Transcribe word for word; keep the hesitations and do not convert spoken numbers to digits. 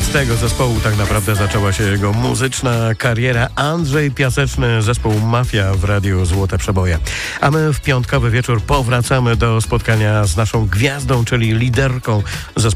z tego zespołu tak naprawdę zaczęła się jego muzyczna kariera. Andrzej Piaseczny, zespół Mafia w Radiu Złote Przeboje. A my w piątkowy wieczór powracamy do spotkania z naszą gwiazdą, czyli liderką zespołu